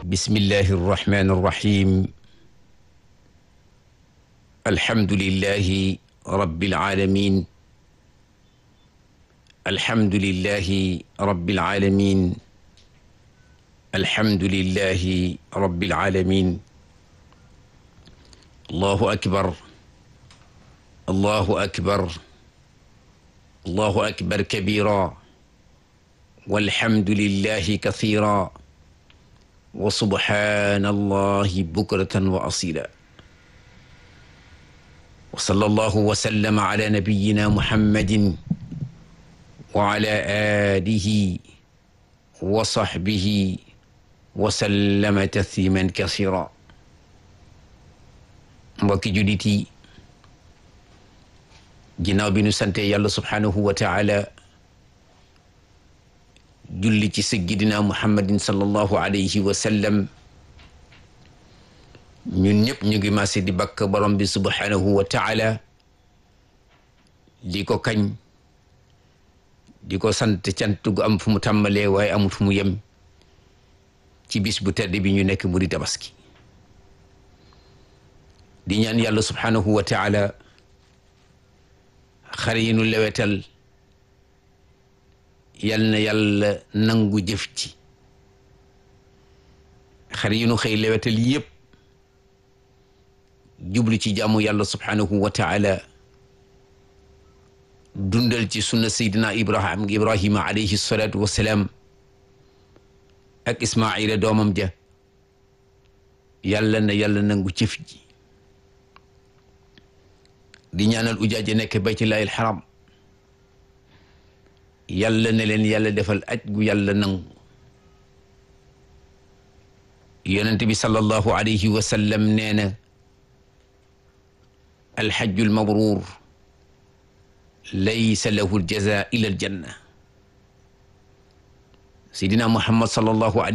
bismillahi irrahmani irrahim alhamdulillahi rabbil alamin alhamdulillahi rabbil alamin alhamdulillahi rabbil alamin allahu akbar allahu akbar allahu akbar kabira walhamdulillahi kathira wa subhanallahi bukratan wa asila wa sallallahu wa sallama ala nabiyyina muhammadin wa ala alihi wa sahbihi wa sallama tasliman kasira. Mbokki jullit yi, ginnaaw bi nu sante yàlla subhanahu wa taala julli ci sayyidina muhammadin sallallahu alayhi wa sallam, ñun ñëpp ñu ngi maase di bakk borom bi subhanahu wa taala, di ko kañ, di ko sant cant gu am fu mu tàmbalee waaye amul fu mu yem ci bis bu tedd bi ñu nekk mu di tabaski. di ñaan yàlla subhanahu wa taala xar yi nu lewetal yal na yàlla nangu jëf ci, xar yi nu xëy lewetal yëpp jublu ci jaamu yàlla subhanahu wa taala, dundal ci sunna seydina ibrahima alayhi salatu wassalaam ak ismaila doomam ja, yàlla na yàlla nangu jëf ji. di ñaanal ujaaja nekk baytullahi alxaram, yàlla ne leen yàlla defal aj gu yàlla nangu. yonent bi sallallahu alayhi wa sallam nee na alxajjul mabruur laysa lahu aljaza ila aljanna. Seydina Muhammad sallallahu